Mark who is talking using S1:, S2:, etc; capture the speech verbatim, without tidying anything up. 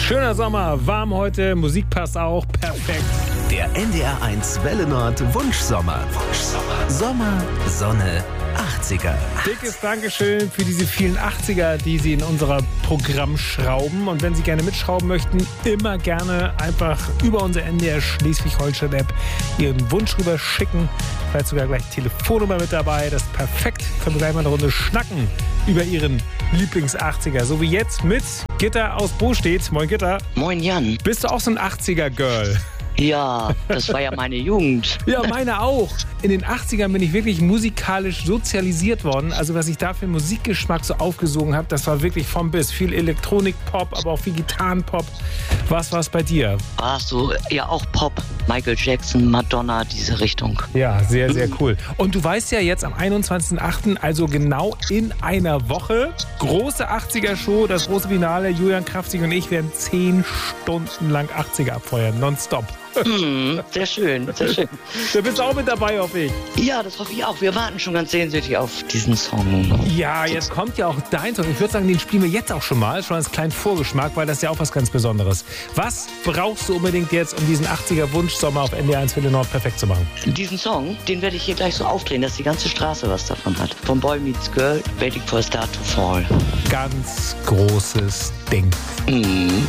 S1: Schöner Sommer, warm heute, Musik passt auch, perfekt.
S2: Der N D R eins Welle Nord Wunschsommer. Wunschsommer. Sommer, Sonne, achtziger.
S1: Dickes Dankeschön für diese vielen achtziger, die Sie in unser Programm schrauben. Und wenn Sie gerne mitschrauben möchten, immer gerne einfach über unsere N D R Schleswig-Holstein-App Ihren Wunsch rüber schicken. Vielleicht sogar gleich Telefonnummer mit dabei. Das ist perfekt. Können wir gleich mal eine Runde schnacken über Ihren Lieblings-achtziger. So wie jetzt mit Gitta aus Bostedt. Moin Gitta.
S3: Moin Jan.
S1: Bist du auch so ein achtziger-Girl?
S3: Ja, das war ja meine Jugend.
S1: Ja, meine auch. In den achtzigern bin ich wirklich musikalisch sozialisiert worden. Also was ich da für Musikgeschmack so aufgesogen habe, das war wirklich vom bis. Viel Elektronik-Pop, aber auch viel Gitarrenpop. Was war es bei dir?
S3: Ach so, ja auch Pop. Michael Jackson, Madonna, diese Richtung.
S1: Ja, sehr, sehr cool. Und du weißt ja jetzt am einundzwanzigsten achten, also genau in einer Woche, große achtziger-Show, das große Finale. Julian Krafzig und ich werden zehn Stunden lang achtziger abfeuern, nonstop.
S3: Hm, sehr schön, sehr schön.
S1: Du bist auch mit dabei, hoffe ich.
S3: Ja, das hoffe ich auch. Wir warten schon ganz sehnsüchtig auf diesen Song.
S1: Ja, jetzt kommt ja auch dein Song. Ich würde sagen, den spielen wir jetzt auch schon mal, schon als kleinen Vorgeschmack, weil das ist ja auch was ganz Besonderes. Was brauchst du unbedingt jetzt, um diesen achtziger-Wunschsommer auf N D R eins Welle Nord perfekt zu machen?
S3: Diesen Song, den werde ich hier gleich so aufdrehen, dass die ganze Straße was davon hat. Von Boy Meets Girl, Waiting for a Star to Fall.
S1: Ganz großes Ding.
S3: Mhm.